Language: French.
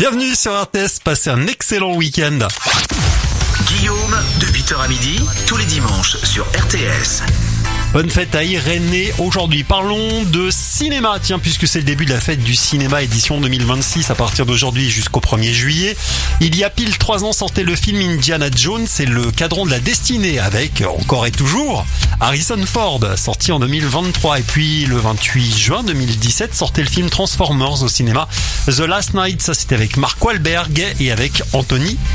Bienvenue sur RTS, passez un excellent week-end. Guillaume, de 8h à midi, tous les dimanches sur RTS. Bonne fête à Irénée. Aujourd'hui, parlons de cinéma. Tiens, puisque c'est le début de la fête du cinéma édition 2026 à partir d'aujourd'hui jusqu'au 1er juillet. Il y a pile 3 ans sortait le film Indiana Jones et le cadran de la destinée avec, encore et toujours, Harrison Ford, sorti en 2023. Et puis, le 28 juin 2017, sortait le film Transformers au cinéma. The Last Night, ça c'était avec Mark Wahlberg et avec Anthony